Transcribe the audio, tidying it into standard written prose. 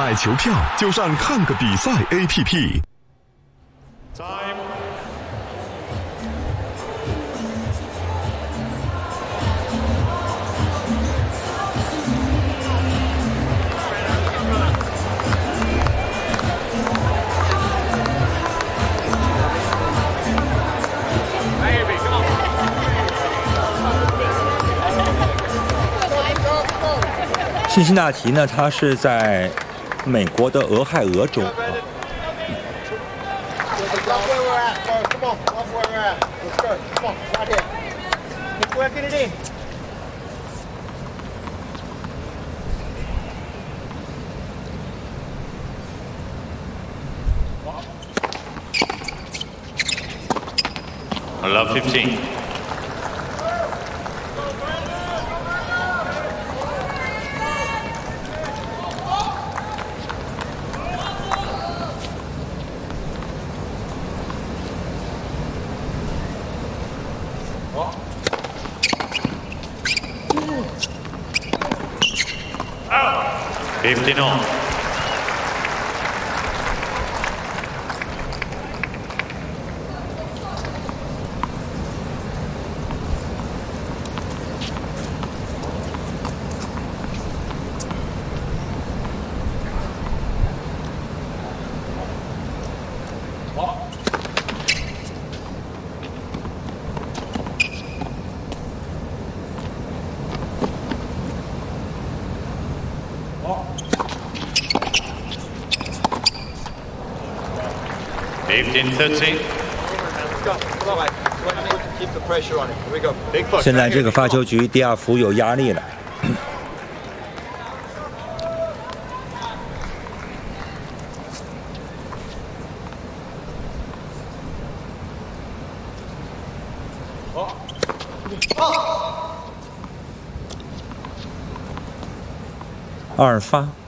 买球票就上看个比赛 APP。 辛辛那提呢，它是在美国的俄亥俄州。 I love 15. Out. 15 on. $15-13. 现在这个发球局，迪亚福有压力了。2发。